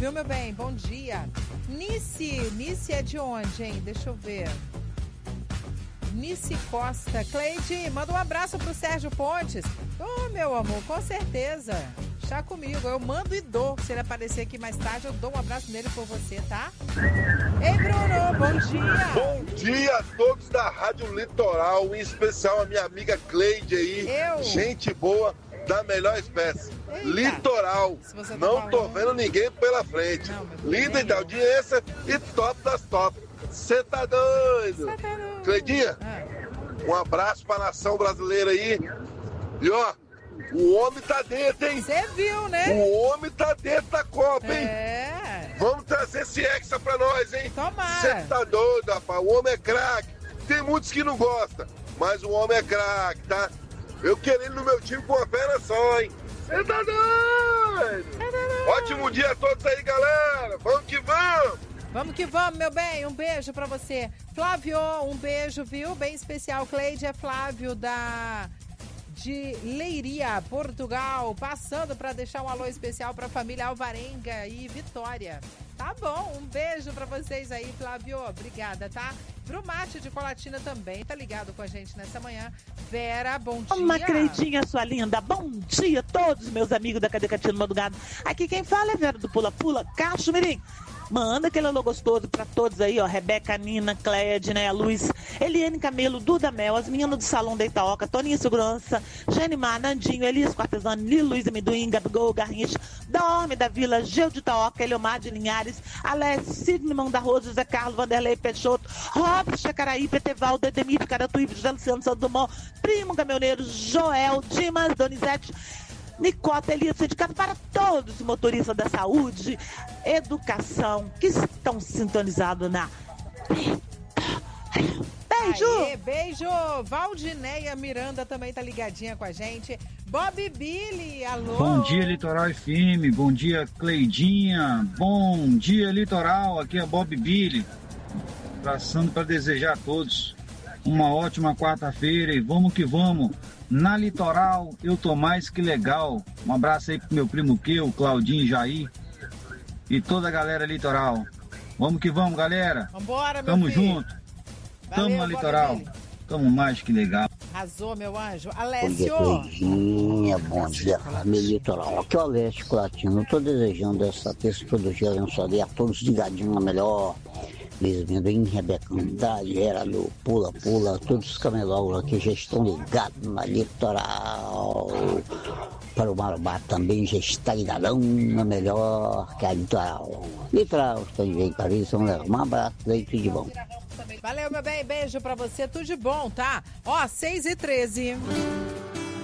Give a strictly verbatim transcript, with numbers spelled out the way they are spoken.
viu, meu bem? Bom dia. Nice, Nice é de onde, hein? Deixa eu ver. Nice Costa. Cleide, manda um abraço pro Sérgio Pontes. Ô, oh, meu amor, com certeza. Está comigo, eu mando e dou. Se ele aparecer aqui mais tarde, eu dou um abraço nele por você, tá? Ei, Bruno, bom dia. Bom dia a todos da Rádio Litoral, em especial a minha amiga Cleide aí. Eu? Gente boa, da melhor espécie. Eita. Litoral. Tá não tô falando... vendo ninguém pela frente. Não, Líder da audiência e top das top. Você tá doido? Cê tá doido. Cleidinha, ah. um abraço pra nação brasileira aí. E ó, o homem tá dentro, hein? Você viu, né? O homem tá dentro da Copa, hein? É. Vamos trazer esse Hexa pra nós, hein? Tomara. Você tá doido, rapaz? O homem é craque. Tem muitos que não gostam, mas o homem é craque, tá? Eu quero ele no meu time com uma perna só, hein? Você tá doido? Tá doido. Ótimo dia a todos aí, galera. Vamos que vamos. Vamos que vamos, meu bem. Um beijo pra você. Flávio, um beijo, viu? Bem especial. Cleide é Flávio da... de Leiria, Portugal, passando para deixar um alô especial para a família Alvarenga e Vitória. Tá bom, um beijo para vocês aí, Flávio, obrigada, tá? Pro Mate de Colatina também, tá ligado com a gente nessa manhã. Vera, bom dia. Uma Cleitinha, sua linda, bom dia a todos meus amigos da Cadecatina Madrugada. Aqui quem fala é Vera do Pula Pula, Cacho Mirim. Manda aquele alô gostoso pra todos aí, ó. Rebeca, Nina, Cléia, né, Luiz, Eliane Camelo, Duda Mel, as meninas do Salão da Itaoca, Toninha Segurança, Janimar, Nandinho, Elias Quartesano, Lilo, Luiz Amendoim, Gabigol, Garrincha, Dorme da Vila, Geu de Itaoca, Eliomar de Linhares, Alessio, Sidney Mão da Rosa, José Carlos, Vanderlei Peixoto, Robson Chacaraí, Petevaldo, Edemir, Caratuí, José Luciano Santos Dumont, Primo Caminhoneiro, Joel, Dimas, Donizete, Nicota, Elias, sindicato para todos os motoristas da saúde, educação, que estão sintonizados na... Beijo! Aê, beijo! Valdineia Miranda também tá ligadinha com a gente. Bob Billy, alô! Bom dia, Litoral F M. Bom dia, Cleidinha. Bom dia, Litoral. Aqui é Bob Billy. Passando para desejar a todos uma ótima quarta-feira e vamos que vamos. Na Litoral, eu tô mais que legal. Um abraço aí pro meu primo que, o Claudinho Jair e toda a galera Litoral. Vamos que vamos, galera. Vambora, meu Tamo filho. junto. Valeu, Tamo na Litoral. Tamo mais que legal. Arrasou, meu anjo. Bom Alessio. dia, Cleidinha. Bom dia, família Litoral. Aqui é o Alessio Clatino. Estou desejando essa terça todo dia abençoada a todos ligadinhos na melhor. Luiz Amendoim, Rebeca Andrade, Geraldo, Pula Pula, todos os camelógrafos aqui já estão ligados na Litoral. Para o Marubá também já está ligadão na melhor que a Litoral. Litoral, estou de bem, Carissa, um abraço aí, tudo de bom. Valeu, meu bem, beijo pra você, tudo de bom, tá? Ó, seis e treze.